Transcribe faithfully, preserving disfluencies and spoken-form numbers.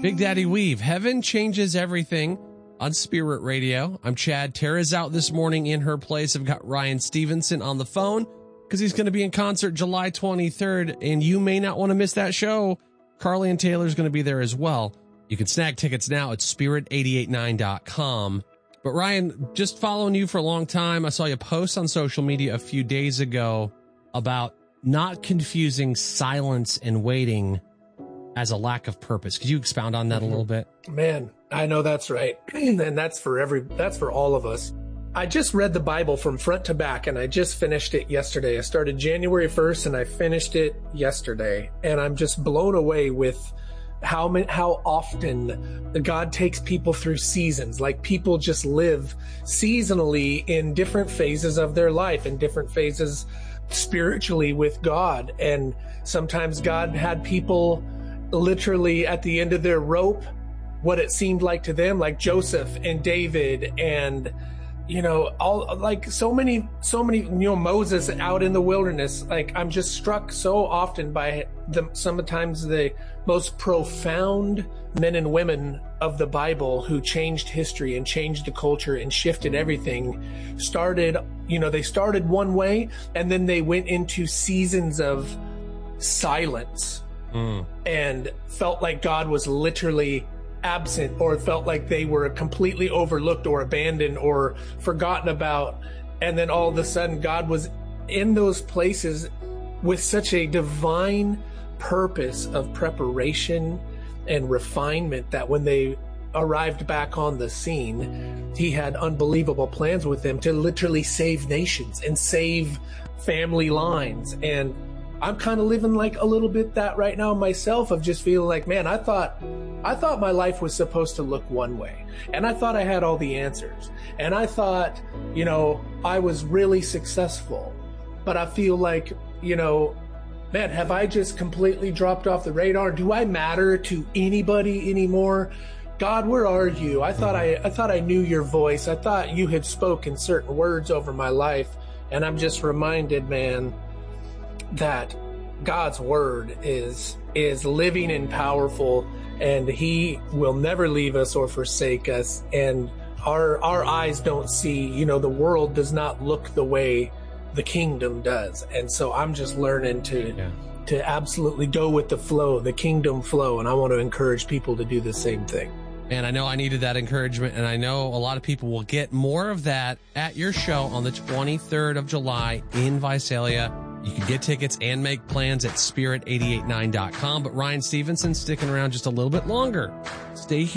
Big Daddy Weave, Heaven Changes Everything on Spirit Radio. I'm Chad. Tara's out this morning in her place. I've got Ryan Stevenson on the phone because he's going to be in concert July twenty-third, and you may not want to miss that show. Carly and Taylor's going to be there as well. You can snag tickets now at spirit eight eight nine dot com. But Ryan, just following you for a long time, I saw you post on social media a few days ago about not confusing silence and waiting as a lack of purpose. Could you expound on that a little bit? Man, I know that's right. And that's for every, that's for all of us. I just read the Bible from front to back, and I just finished it yesterday. I started January first and I finished it yesterday. And I'm just blown away with how many, how often God takes people through seasons. Like, people just live seasonally in different phases of their life, in different phases spiritually with God. And sometimes God had people literally at the end of their rope, what it seemed like to them, like Joseph and David and, you know, all like so many, so many, you know, Moses out in the wilderness. Like, I'm just struck so often by the, sometimes the most profound men and women of the Bible who changed history and changed the culture and shifted everything. Started, you know, they started one way and then they went into seasons of silence. Mm. And felt like God was literally absent, or felt like they were completely overlooked or abandoned or forgotten about. And then all of a sudden God was in those places with such a divine purpose of preparation and refinement that when they arrived back on the scene, he had unbelievable plans with them to literally save nations and save family lines. And I'm kind of living like a little bit that right now myself, of just feeling like, man, I thought, I thought my life was supposed to look one way, and I thought I had all the answers, and I thought, you know, I was really successful, but I feel like, you know, man, have I just completely dropped off the radar? Do I matter to anybody anymore? God, where are you? I thought I, I thought I knew your voice. I thought you had spoken certain words over my life, and I'm just reminded, man, that God's word is is living and powerful, and he will never leave us or forsake us. And our our eyes don't see, you know, the world does not look the way the kingdom does. And so I'm just learning to yeah. to absolutely go with the flow, the kingdom flow, and I want to encourage people to do the same thing. And I know I needed that encouragement, and I know a lot of people will get more of that at your show on the twenty-third of July in Visalia. You can get tickets and make plans at spirit eight eight nine dot com. But Ryan Stevenson sticking around just a little bit longer. Stay here.